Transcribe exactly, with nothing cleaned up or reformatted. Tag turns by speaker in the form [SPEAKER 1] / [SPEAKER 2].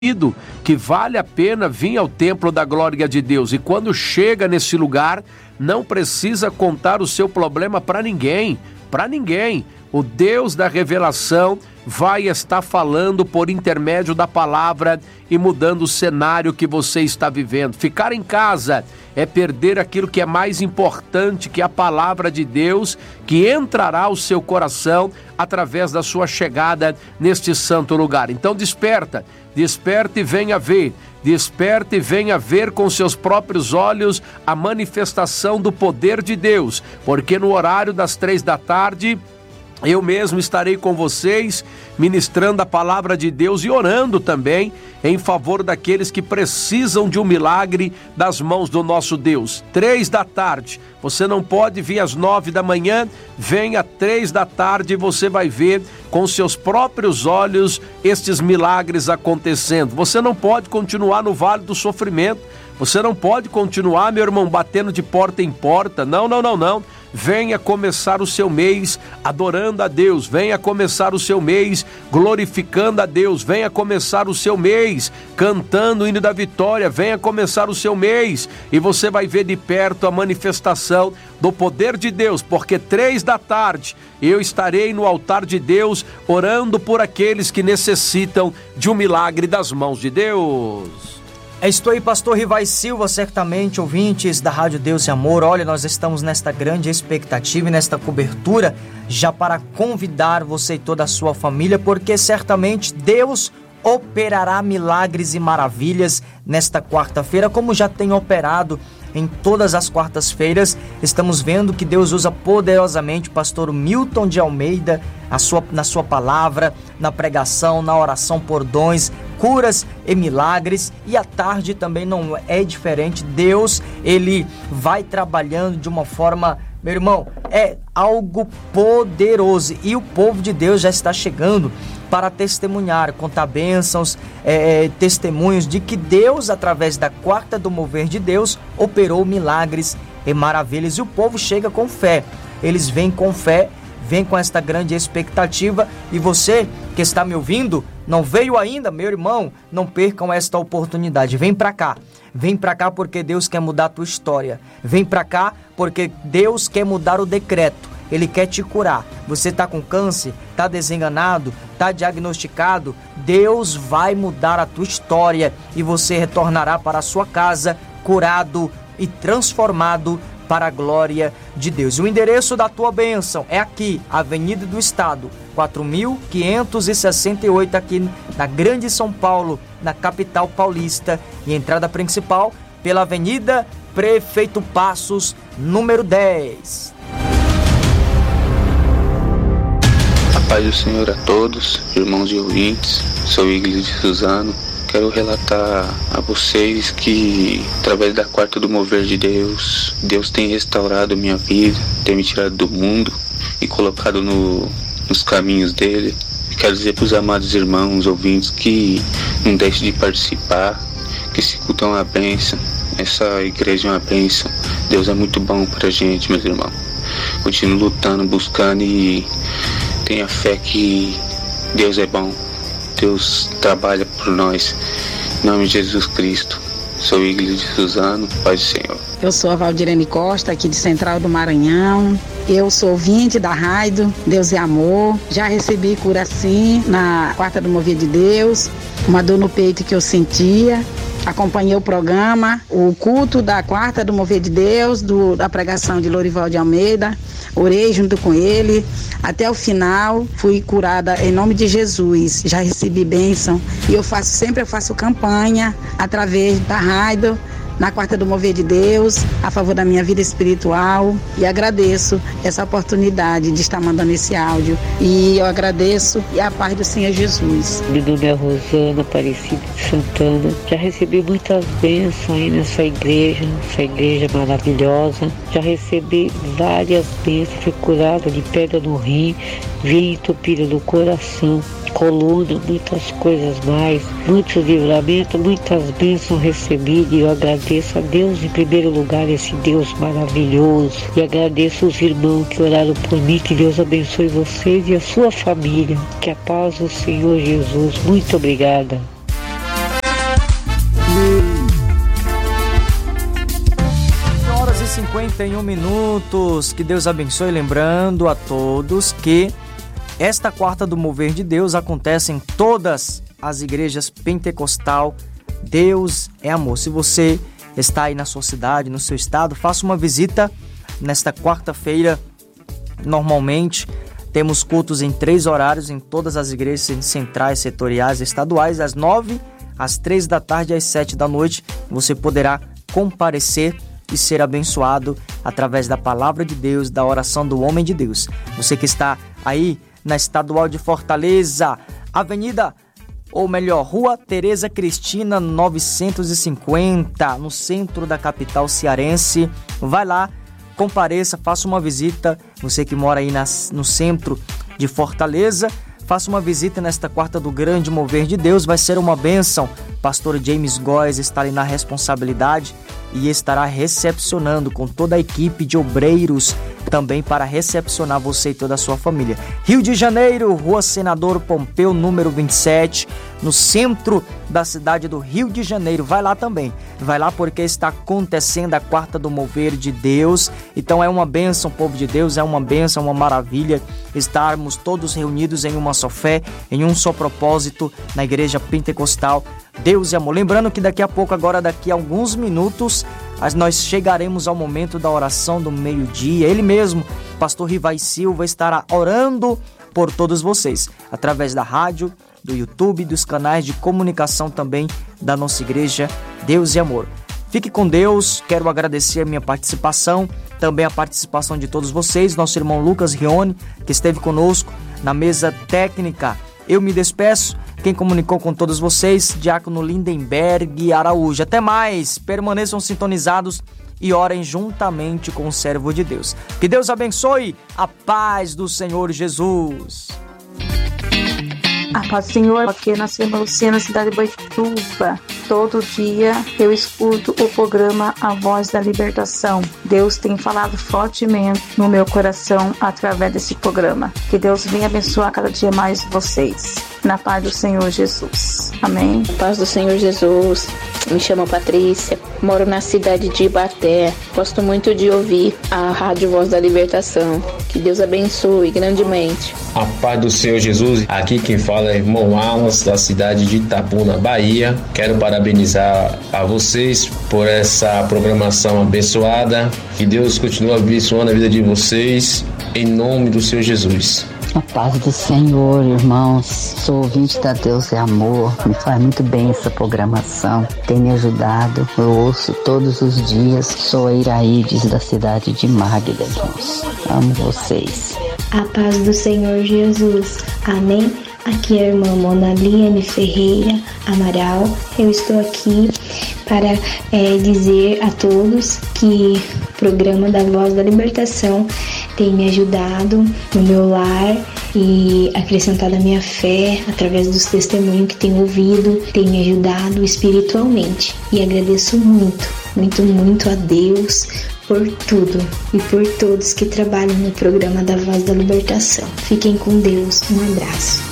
[SPEAKER 1] que vale a pena vir ao templo da glória de Deus. E quando chega nesse lugar, não precisa contar o seu problema para ninguém, para ninguém. O Deus da revelação vai estar falando por intermédio da palavra e mudando o cenário que você está vivendo. Ficar em casa é perder aquilo que é mais importante, que é a palavra de Deus, que entrará ao seu coração através da sua chegada neste santo lugar. Então desperta, desperta e venha ver, desperta e venha ver com seus próprios olhos a manifestação do poder de Deus, porque no horário das três da tarde, eu mesmo estarei com vocês, ministrando a palavra de Deus e orando também em favor daqueles que precisam de um milagre das mãos do nosso Deus. Três da tarde, você não pode vir às nove da manhã, venha três da tarde e você vai ver com seus próprios olhos estes milagres acontecendo. Você não pode continuar no vale do sofrimento, você não pode continuar, meu irmão, batendo de porta em porta. Não, não, não, não. Venha começar o seu mês adorando a Deus, venha começar o seu mês glorificando a Deus, venha começar o seu mês cantando o hino da vitória, venha começar o seu mês e você vai ver de perto a manifestação do poder de Deus, porque três da tarde eu estarei no altar de Deus orando por aqueles que necessitam de um milagre das mãos de Deus.
[SPEAKER 2] É isso aí, pastor Rivai Silva, certamente, ouvintes da Rádio Deus e Amor. Olha, nós estamos nesta grande expectativa e nesta cobertura já para convidar você e toda a sua família, porque certamente Deus operará milagres e maravilhas nesta quarta-feira, como já tem operado em todas as quartas-feiras. Estamos vendo que Deus usa poderosamente o pastor Milton de Almeida a sua, na sua palavra, na pregação, na oração por dons, curas e milagres. E à tarde também não é diferente. Deus, ele vai trabalhando de uma forma, meu irmão, é algo poderoso. E o povo de Deus já está chegando para testemunhar, contar bênçãos, é, testemunhos de que Deus, através da quarta do mover de Deus, operou milagres e maravilhas. E o povo chega com fé. Eles vêm com fé, vêm com esta grande expectativa. E você que está me ouvindo, não veio ainda, meu irmão, não percam esta oportunidade. Vem para cá. Vem para cá porque Deus quer mudar a tua história. Vem para cá porque Deus quer mudar o decreto. Ele quer te curar. Você está com câncer, está desenganado, está diagnosticado. Deus vai mudar a tua história e você retornará para a sua casa curado e transformado para a glória de Deus. O endereço da tua bênção é aqui, Avenida do Estado, quatro mil quinhentos e sessenta e oito, aqui na Grande São Paulo, na capital paulista. E a entrada principal pela Avenida Prefeito Passos, número dez.
[SPEAKER 3] Paz do Senhor a todos, irmãos e ouvintes. Sou Igreja de Suzano. Quero relatar a vocês que, através da quarta do mover de Deus, Deus tem restaurado minha vida, tem me tirado do mundo e colocado no, nos caminhos dele. Quero dizer para os amados irmãos, ouvintes, que não deixem de participar, que esse culto é uma bênção, essa igreja é uma bênção. Deus é muito bom para a gente, meus irmãos. Continuo lutando, buscando e tenha fé que Deus é bom. Deus trabalha por nós. Em nome de Jesus Cristo. Sou Igreja de Suzano, Paz do Senhor.
[SPEAKER 4] Eu sou a Valdirene Costa, aqui de Central do Maranhão. Eu sou ouvinte da rádio Deus e Amor. Já recebi cura sim na quarta do mover de Deus. Uma dor no peito que eu sentia. Acompanhei o programa, o culto da quarta do mover de Deus, do, da pregação de Lorival de Almeida. Orei junto com ele até o final, fui curada em nome de Jesus, já recebi bênção e eu faço sempre eu faço campanha através da rádio na quarta do mover de Deus a favor da minha vida espiritual e agradeço essa oportunidade de estar mandando esse áudio e eu agradeço e a paz do Senhor Jesus.
[SPEAKER 5] Meu nome é Rosana Aparecida de Santana. Já recebi muitas bênçãos aí nessa igreja, essa igreja maravilhosa. Já recebi várias bênçãos, fui curada de pedra no rim, veia entupida no coração, coluna, muitas coisas mais, muitos livramentos, muitas bênçãos recebidas e eu agradeço a Deus em primeiro lugar, esse Deus maravilhoso, e agradeço os irmãos que oraram por mim, que Deus abençoe vocês e a sua família, que a paz do Senhor Jesus. Muito obrigada.
[SPEAKER 2] cinquenta e um minutos. Que Deus abençoe. Lembrando a todos que esta quarta do Mover de Deus acontece em todas as igrejas pentecostal. Deus é amor. Se você está aí na sua cidade, no seu estado, faça uma visita nesta quarta-feira. Normalmente temos cultos em três horários em todas as igrejas centrais, setoriais, estaduais, às nove, às três da tarde e às sete da noite. Você poderá comparecer e ser abençoado através da palavra de Deus, da oração do homem de Deus. Você que está aí na Estadual de Fortaleza, Avenida, ou melhor, Rua Tereza Cristina novecentos e cinquenta, no centro da capital cearense, vai lá, compareça, faça uma visita. Você que mora aí nas, no centro de Fortaleza, faça uma visita nesta quarta do Grande Mover de Deus, vai ser uma bênção. Pastor James Góes está ali na responsabilidade e estará recepcionando com toda a equipe de obreiros também para recepcionar você e toda a sua família. Rio de Janeiro, Rua Senador Pompeu, número vinte e sete, no centro da cidade do Rio de Janeiro. Vai lá também, vai lá porque está acontecendo a quarta do Mover de Deus. Então é uma bênção, povo de Deus, é uma bênção, uma maravilha estarmos todos reunidos em uma só fé, em um só propósito, na igreja pentecostal Deus e Amor. Lembrando que daqui a pouco, agora daqui a alguns minutos, nós chegaremos ao momento da oração do meio-dia. Ele mesmo, pastor Rivai Silva, estará orando por todos vocês, através da rádio, do YouTube, dos canais de comunicação também da nossa igreja Deus e Amor. Fique com Deus, quero agradecer a minha participação, também a participação de todos vocês, nosso irmão Lucas Rione, que esteve conosco na mesa técnica. Eu me despeço, quem comunicou com todos vocês, Diácono Lindenberg Araújo. Até mais, permaneçam sintonizados e orem juntamente com o servo de Deus. Que Deus abençoe, a paz do Senhor Jesus.
[SPEAKER 6] A paz do Senhor, aqui na Sena Luciana, cidade de Boituva. Todo dia eu escuto o programa A Voz da Libertação. Deus tem falado fortemente no meu coração através desse programa. Que Deus venha abençoar cada dia mais vocês. Na paz do Senhor Jesus. Amém.
[SPEAKER 7] Na paz do Senhor Jesus. Me chamo Patrícia, moro na cidade de Ibaté. Gosto muito de ouvir a Rádio Voz da Libertação. Que Deus abençoe grandemente.
[SPEAKER 8] A paz do Senhor Jesus. Aqui quem fala é irmão Alas, da cidade de Itabuna, Bahia. Quero parabenizar a vocês por essa programação abençoada. Que Deus continue abençoando a vida de vocês, em nome do Senhor Jesus.
[SPEAKER 5] A paz do Senhor, irmãos. Sou ouvinte da Deus é Amor. Me faz muito bem essa programação. Tem me ajudado. Eu ouço todos os dias. Sou a Iraídes, da cidade de Magda, irmãos. Amo vocês.
[SPEAKER 9] A paz do Senhor Jesus. Amém. Aqui é a irmã Mona Liane Ferreira Amaral. Eu estou aqui para é, dizer a todos que o programa da Voz da Libertação tem me ajudado no meu lar e acrescentado a minha fé através dos testemunhos que tenho ouvido, tem me ajudado espiritualmente. E agradeço muito, muito, muito a Deus por tudo e por todos que trabalham no programa da Voz da Libertação. Fiquem com Deus. Um abraço.